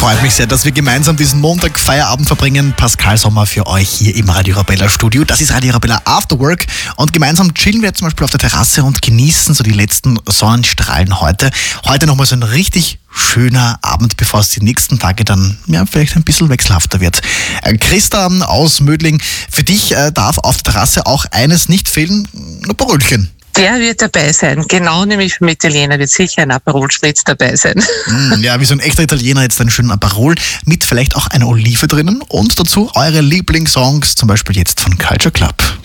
Freut mich sehr, dass wir gemeinsam diesen Montag Feierabend verbringen. Pascal Sommer für euch hier im Radio Arabella Studio. Das ist Radio Arabella After Work und gemeinsam chillen wir zum Beispiel auf der Terrasse und genießen so die letzten Sonnenstrahlen heute. Heute nochmal so ein richtig schöner Abend, bevor es die nächsten Tage dann vielleicht ein bisschen wechselhafter wird. Christa aus Mödling, für dich darf auf der Terrasse auch eines nicht fehlen, ein Aperolchen. Der wird dabei sein, genau, nämlich vom Italiener wird sicher ein Aperol Spritz dabei sein. Ja, wie so ein echter Italiener jetzt einen schönen Aperol mit vielleicht auch einer Olive drinnen und dazu eure Lieblingssongs, zum Beispiel jetzt von Culture Club.